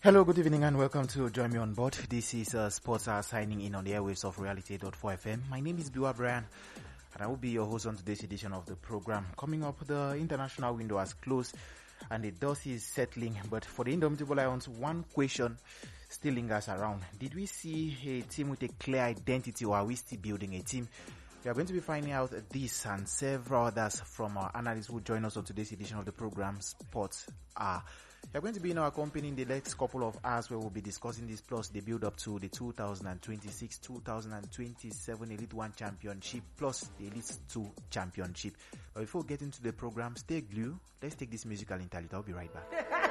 Hello, good evening, and welcome to Join Me on Board. This is Sports Hour signing in on the airwaves of Reality.4 FM. My name is Biwa Brian, and I will be your host on today's edition of the program. Coming up, the international window has closed, and the dust is settling. But for the Indomitable Lions, one question still lingers around. Did we see a team with a clear identity, or are we still building a team? We are going to be finding out this and several others from our analysts who join us on today's edition of the program, Sports Hour. We are going to be in our company in the next couple of hours where we'll be discussing this plus the build up to the 2026-2027 Elite 1 Championship plus the Elite 2 Championship. But before we get into the program, stay glued. Let's take this musical interlude. I'll be right back.